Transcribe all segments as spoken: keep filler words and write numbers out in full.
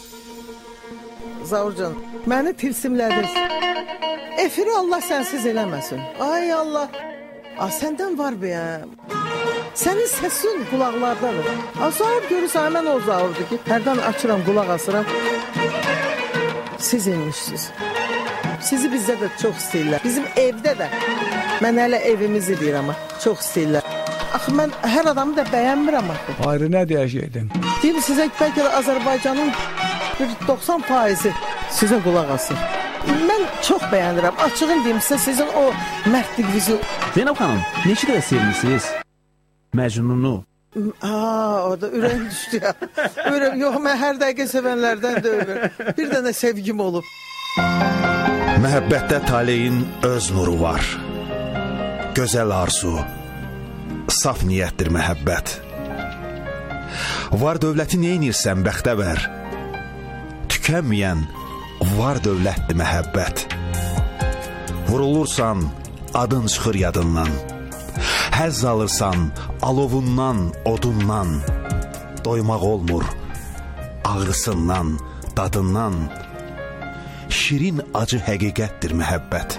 Zaurcan, məni tilsimlədiniz. Efiri Allah sənsiz eləməsin. Ay Allah. A, səndən var bəyəm. Sənin səsin qulaqlardadır. A, Zaur görürsən, həmən o Zaurdur ki, hərdən açıram, qulaq asıram. Siz inmişsiniz. Sizi bizdə də çox istəyirlər. Bizim evdə də. Mən hələ evimizi deyirəm, çox istəyirlər. Axı, mən hər adamı da bəyənmirəm axı. Ayrı nə deyəcəkdin? Deyim sizə, bəlkə də Azərbaycanın bir doxsan faizi sizə qulaq asır. Mən çox bəyənirəm. Açığın deyim sizə, sizin o mərdliğinizi... Zeynəb xanım, neçə qədər sevmişsiniz Məcnunu? Aa, orada ürəyim düşdü ya. Ürəyim, yox, mən hər dəqiqə sevənlərdən də ömür. Bir dənə sevgim olub. Məhəbbətdə taleyin öz nuru var. Gözəl arzu, saf niyyətdir məhəbbət. Var dövləti neynirsən bəxtəvər? Tükənməyən var dövlətdir məhəbbət. Vurulursan, adın çıxır yadından. Həzz alırsan, alovundan, odundan. Doymaq olmur, ağrısından, dadından. Şirin acı həqiqətdir məhəbbət.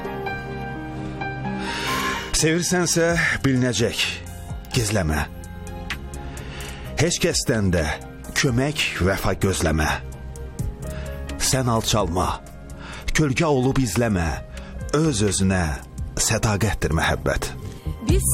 Sevirsənsə bilinəcək, gizləmə. Heç kəsdən də kömək, vəfa gözləmə. Sən alçalma, kölgə olub izləmə. Öz-özünə sədaqətdir məhəbbət.